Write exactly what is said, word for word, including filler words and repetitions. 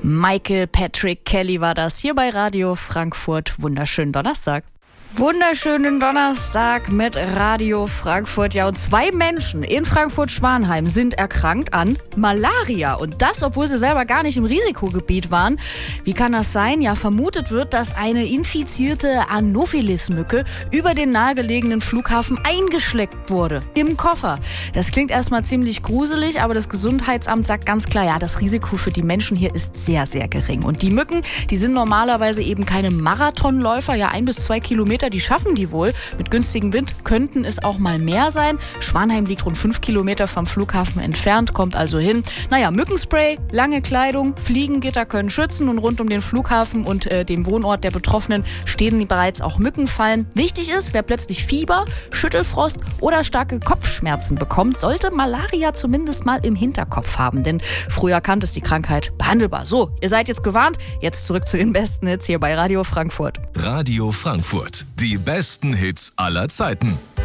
Michael Patrick Kelly war das hier bei Radio Frankfurt. Wunderschönen Donnerstag. Wunderschönen Donnerstag mit Radio Frankfurt. Ja, und zwei Menschen in Frankfurt-Schwanheim sind erkrankt an Malaria. Und das, obwohl sie selber gar nicht im Risikogebiet waren. Wie kann das sein? Ja, vermutet wird, dass eine infizierte Anopheles-Mücke über den nahegelegenen Flughafen eingeschleckt wurde. Im Koffer. Das klingt erstmal ziemlich gruselig, aber das Gesundheitsamt sagt ganz klar, ja, das Risiko für die Menschen hier ist sehr, sehr gering. Und die Mücken, die sind normalerweise eben keine Marathonläufer, ja, ein bis zwei Kilometer. Die schaffen die wohl. Mit günstigem Wind könnten es auch mal mehr sein. Schwanheim liegt rund fünf Kilometer vom Flughafen entfernt, kommt also hin. Naja, Mückenspray, lange Kleidung, Fliegengitter können schützen und rund um den Flughafen und äh, dem Wohnort der Betroffenen stehen bereits auch Mückenfallen. Wichtig ist, wer plötzlich Fieber, Schüttelfrost oder starke Kopfschmerzen bekommt, sollte Malaria zumindest mal im Hinterkopf haben, denn früh erkannt ist die Krankheit behandelbar. So, ihr seid jetzt gewarnt. Jetzt zurück zu den besten Hits hier bei Radio Frankfurt. Radio Frankfurt. Die besten Hits aller Zeiten.